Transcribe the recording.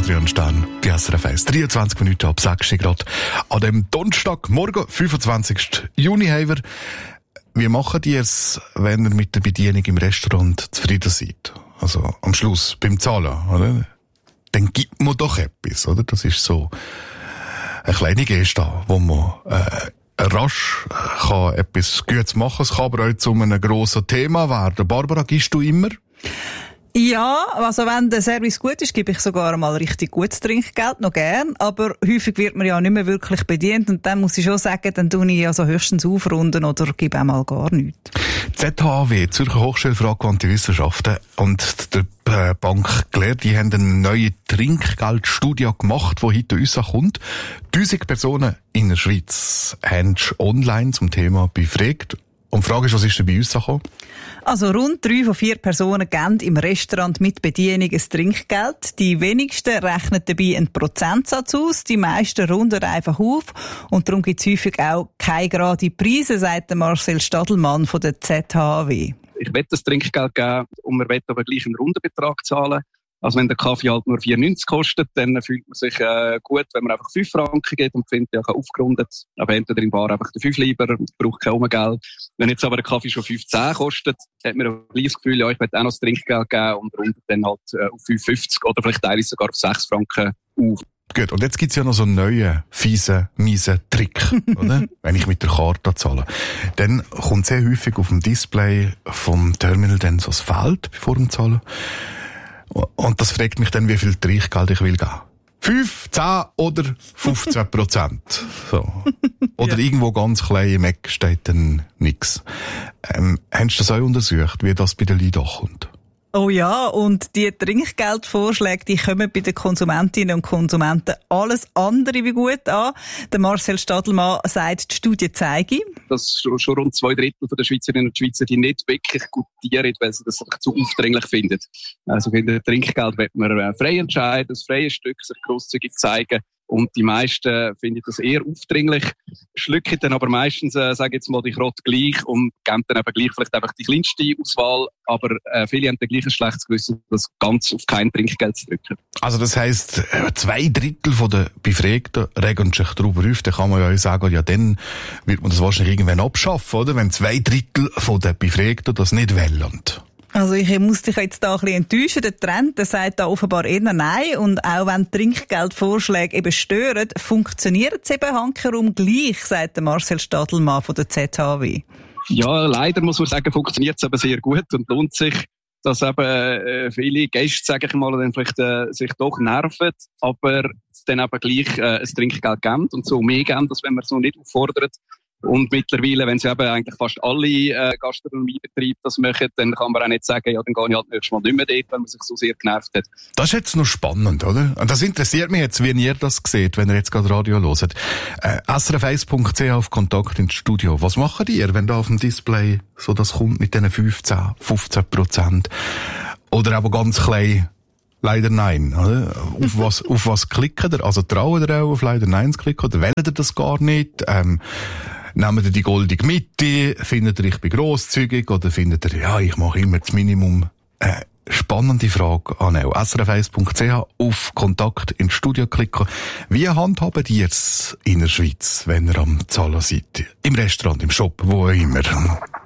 Adrian Stern, die SRF 1. 23 Minuten ab 6 Grad. An dem Donnerstagmorgen, 25. Juni, haben wir. Wie macht ihr es, wenn ihr mit der Bedienung im Restaurant zufrieden seid? Also am Schluss, beim Zahlen, oder? Dann gibt man doch etwas, oder? Das ist so eine kleine Geste, wo man rasch kann etwas Gutes machen. Es kann aber auch zu einem grossen Thema werden. Barbara, gibst du immer? Ja, also wenn der Service gut ist, gebe ich sogar mal richtig gutes Trinkgeld, noch gern. Aber häufig wird man ja nicht mehr wirklich bedient und dann muss ich schon sagen, dann tue ich also höchstens aufrunden oder gebe auch mal gar nichts. ZHAW, Zürcher Hochschule für angewandte Wissenschaften und der Bank gelehrt, die haben eine neue Trinkgeldstudie gemacht, die heute uns kommt. 1000 Personen in der Schweiz haben online zum Thema befragt. Und die Frage ist, was ist denn bei uns gekommen? Also rund 3 von 4 Personen geben im Restaurant mit Bedienung ein Trinkgeld. Die wenigsten rechnen dabei einen Prozentsatz aus, die meisten runden einfach auf. Und darum gibt es häufig auch keine gerade Preise, sagt Marcel Stadelmann von der ZHAW. Ich will das Trinkgeld geben und wir wollen aber gleich einen runden Betrag zahlen. Also wenn der Kaffee halt nur 4,90 kostet, dann fühlt man sich gut, wenn man einfach 5 Franken gibt und findet, ja, aufgerundet. Aber entweder im Bar einfach den 5 lieber, braucht kein Umgeld. Wenn jetzt aber der Kaffee schon 5,10 kostet, hat man ein das Gefühl, ja, ich will auch noch das Trinkgeld geben und rundet dann halt auf 5,50 oder vielleicht teilweise sogar auf 6 Franken auf. Gut, und jetzt gibt's ja noch so einen neuen, miesen Trick, oder? Wenn ich mit der Karte zahle. Dann kommt sehr häufig auf dem Display vom Terminal dann so das Feld bevor dem Zahlen. Und das fragt mich dann, wie viel Trinkgeld ich will geben. 5, 10 oder 15%. So. Oder ja. Irgendwo ganz klein im Eck steht dann nix. Hast du das auch untersucht, wie das bei den Leuten ankommt? Oh ja, und die Trinkgeldvorschläge, die kommen bei den Konsumentinnen und Konsumenten alles andere wie gut an. Der Marcel Stadelmann sagt, die Studie zeige, dass schon rund 2/3 der Schweizerinnen und Schweizer die nicht wirklich gutieren, weil sie das zu aufdringlich finden. Also für das Trinkgeld wird man frei entscheiden, das freie Stück sich grosszügig zeigen. Und die meisten finden das eher aufdringlich, schlucken dann aber meistens, sage jetzt mal, die Krott gleich und geben dann eben gleich vielleicht einfach die kleinste Auswahl, aber viele haben dann gleich ein schlechtes Gewissen, das ganz auf kein Trinkgeld zu drücken. Also das heisst, 2/3 der Befragten regen sich darüber auf, dann kann man ja auch sagen, ja dann wird man das wahrscheinlich irgendwann abschaffen, oder? Wenn 2/3 der Befragten das nicht wollen. Also ich muss dich jetzt da ein bisschen enttäuschen. Der Trend, der sagt da offenbar eher nein. Und auch wenn Trinkgeldvorschläge eben stören, funktionieren sie eben hankerum gleich, sagt der Marcel Stadelmann von der ZHW. Ja, leider muss man sagen, funktioniert es eben sehr gut und lohnt sich, dass eben viele Gäste, sage ich mal, dann vielleicht sich doch nerven, aber dann eben gleich ein Trinkgeld geben und so mehr geben, als wenn man so nicht auffordert. Und mittlerweile, wenn sie eben eigentlich fast alle Gastronomiebetriebe das machen, dann kann man auch nicht sagen, ja, dann gehe ich halt nächstes Mal nicht mehr dort, weil man sich so sehr genervt hat. Das ist jetzt noch spannend, oder? Und das interessiert mich jetzt, wie ihr das seht, wenn ihr jetzt gerade Radio hört. srf1.ch auf Kontakt ins Studio. Was macht ihr, wenn da auf dem Display so das kommt mit diesen 15% oder aber ganz klein? Leider nein, oder? Auf was klickt ihr? Also trauen ihr auch auf leider nein zu klicken oder wählt ihr das gar nicht? Nehmt ihr die goldige Mitte? Findet ihr, ich bin grosszügig? Oder findet ihr, ja, ich mache immer das Minimum? Spannende Frage an auch. srf1.ch auf Kontakt ins Studio klicken. Wie handhabt ihr es in der Schweiz, wenn ihr am Zahlen seid? Im Restaurant, im Shop, wo auch immer?